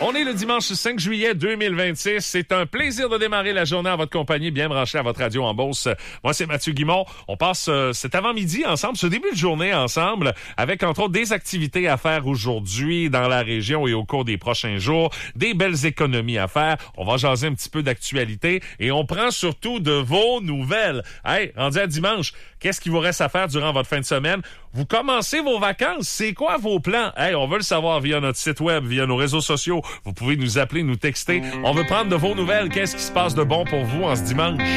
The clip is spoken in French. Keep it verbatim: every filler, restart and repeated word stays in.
On est le dimanche cinq juillet deux mille vingt-six. C'est un plaisir de démarrer la journée en votre compagnie, bien branché à votre radio en Beauce. Moi, c'est Mathieu Guimond. On passe euh, cet avant-midi ensemble, ce début de journée ensemble, avec entre autres des activités à faire aujourd'hui dans la région et au cours des prochains jours, des belles économies à faire. On va jaser un petit peu d'actualité et on prend surtout de vos nouvelles. Hey, rendu à dimanche, qu'est-ce qu'il vous reste à faire durant votre fin de semaine? Vous commencez vos vacances. C'est quoi vos plans? Hey, on veut le savoir via notre site web, via nos réseaux sociaux. Vous pouvez nous appeler, nous texter. On veut prendre de vos nouvelles. Qu'est-ce qui se passe de bon pour vous en ce dimanche?